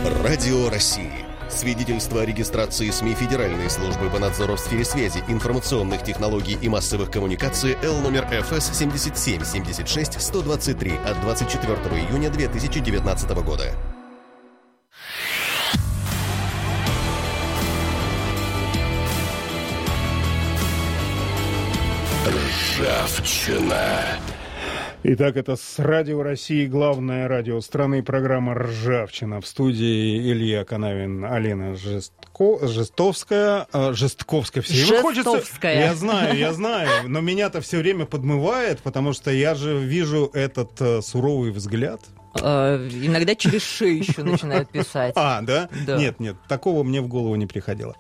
Радио России. Свидетельство о регистрации СМИ Федеральной службы по надзору в сфере связи, информационных технологий и массовых коммуникаций Л номер ФС 77-76-123 от 24 июня 2019 года. Ржавчина. Итак, это с Радио России, главное радио страны, программа «Ржавчина». В студии Илья Канавин, Алина Жестковская. Все время хочется. Я знаю, но меня-то все время подмывает, потому что я же вижу этот суровый взгляд. Иногда через шею еще начинают писать. Да? Да. Нет, такого мне в голову не приходило.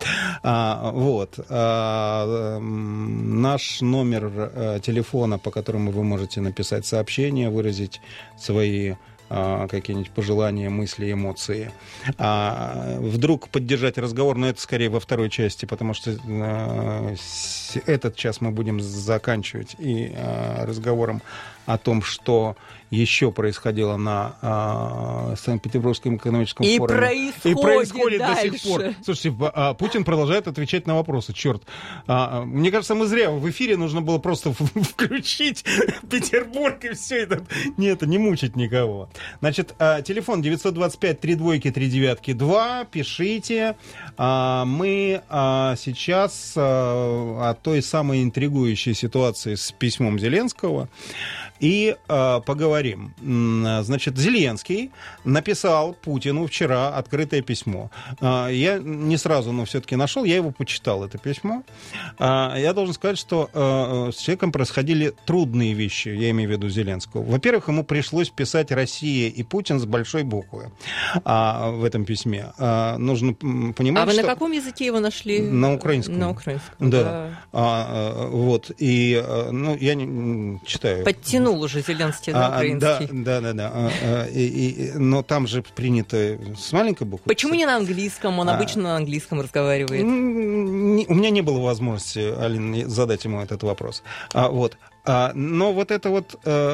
Наш номер телефона, по которому вы можете написать сообщение, выразить свои какие-нибудь пожелания, мысли, эмоции. Вдруг поддержать разговор, но это скорее во второй части, потому что этот час мы будем заканчивать и разговором о том, что еще происходило на Санкт-Петербургском экономическом форуме. И происходит до сих пор. Слушайте, Путин продолжает отвечать на вопросы. Черт. Мне кажется, мы зря в эфире нужно было просто включить Петербург и все это. Нет, не мучить никого. Значит, телефон 925-32-39-2. Пишите. Мы сейчас о той самой интригующей ситуации с письмом Зеленского и поговорим. Значит, Зеленский написал Путину вчера открытое письмо. Я не сразу, но все-таки нашел, я его почитал, это письмо. Я должен сказать, что с человеком происходили трудные вещи, я имею в виду Зеленского. Во-первых, ему пришлось писать «Россия» и «Путин» с большой буквы в этом письме. Нужно понимать, вы на каком языке его нашли? На украинском. На украинском, да. Вот, и, я не читаю. Подтянул уже Зеленский на украинский. Да. Но там же принято с маленькой буквы. Почему не на английском? Он обычно на английском разговаривает. У меня не было возможности, Алина, задать ему этот вопрос. Но вот это вот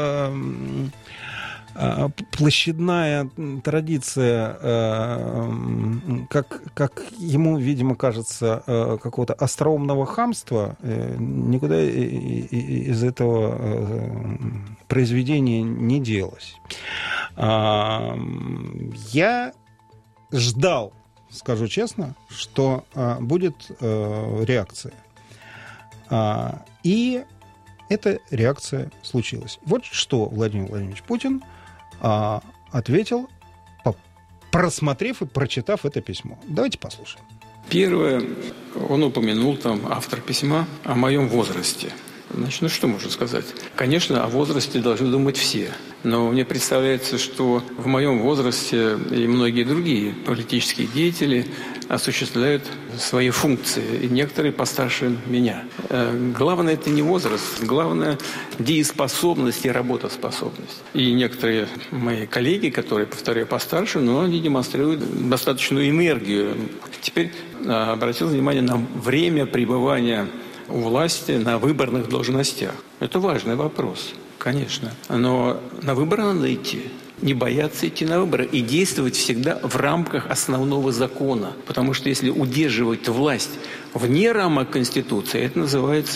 площадная традиция, как ему, видимо, кажется, какого-то остроумного хамства, никуда из этого произведения не делось. Я ждал, скажу честно, что будет реакция. И эта реакция случилась. Вот что Владимир Владимирович Путин ответил, просмотрев и прочитав это письмо. Давайте послушаем. Первое, он упомянул там автор письма о моем возрасте. Значит, что можно сказать? Конечно, о возрасте должны думать все. Но мне представляется, что в моем возрасте и многие другие политические деятели осуществляют свои функции, и некоторые постарше меня. Главное – это не возраст, главное – дееспособность и работоспособность. И некоторые мои коллеги, которые, повторяю, постарше, но они демонстрируют достаточную энергию. Теперь обратил внимание на время пребывания у власти на выборных должностях. Это важный вопрос, конечно. Но на выборы надо идти. Не бояться идти на выборы и действовать всегда в рамках основного закона. Потому что если удерживать власть вне рамок Конституции, это называется